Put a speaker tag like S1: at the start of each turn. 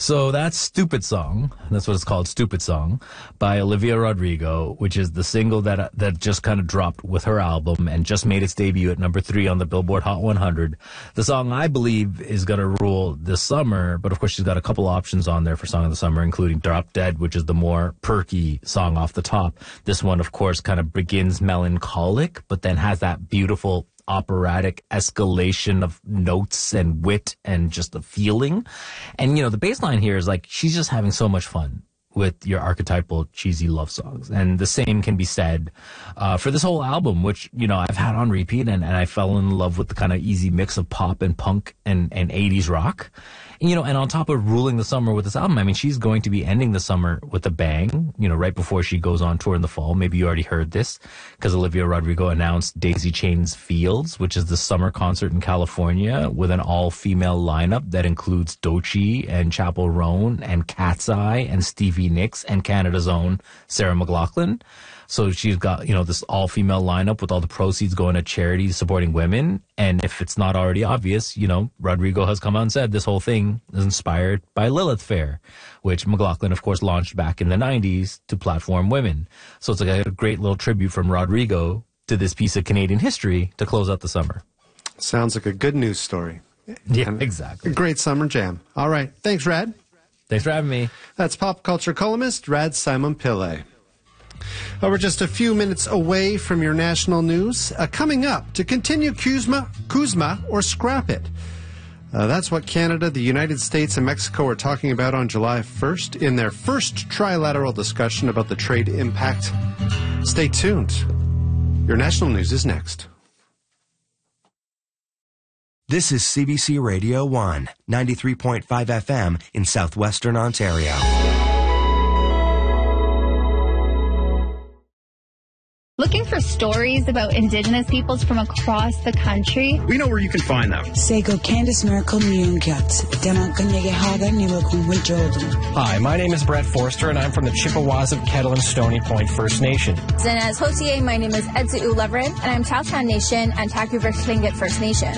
S1: So that's Stupid Song. That's what it's called, Stupid Song, by Olivia Rodrigo, which is the single that just kind of dropped with her album and just made its debut at number 3 on the Billboard Hot 100. The song I believe is going to rule this summer, but of course she's got a couple options on there for Song of the Summer, including Drop Dead, which is the more perky song off the top. This one, of course, kind of begins melancholic, but then has that beautiful operatic escalation of notes and wit and just the feeling. And, the bass line here is like, she's just having so much fun with your archetypal cheesy love songs. And the same can be said for this whole album, which, I've had on repeat, and I fell in love with the kind of easy mix of pop and punk and 80s rock. And on top of ruling the summer with this album, I mean, she's going to be ending the summer with a bang, right before she goes on tour in the fall. Maybe you already heard this because Olivia Rodrigo announced Daisy Chain's Fields, which is the summer concert in California with an all-female lineup that includes Doechii and Chappell Roan and Cat's Eye and Stevie Nicks and Canada's own Sarah McLachlan. So she's got, this all-female lineup with all the proceeds going to charities supporting women. And if it's not already obvious, Rodrigo has come out and said this whole thing is inspired by Lilith Fair, which McLachlan, of course, launched back in the 90s to platform women. So it's like a great little tribute from Rodrigo to this piece of Canadian history to close out the summer.
S2: Sounds like a good news story.
S1: Yeah, exactly.
S2: A great summer jam. All right. Thanks, Rad.
S1: Thanks for having me. That's
S2: pop culture columnist Rad Simon Pillay. We're just a few minutes away from your national news. Coming up, to continue Kuzma or scrap it. That's what Canada, the United States, and Mexico are talking about on July 1st in their first trilateral discussion about the trade impact. Stay tuned. Your national news is next.
S3: This is CBC Radio 1, 93.5 FM in southwestern Ontario.
S4: Looking for stories about Indigenous peoples from across the country?
S5: We know where you can find them.
S6: Hi, my name is Brett Forster, and I'm from the Chippewas of Kettle and Stony Point First Nation.
S7: And as Hotier, my name is Edzu Leverin, and I'm Tahltan Nation and Taku Tlingit First Nation.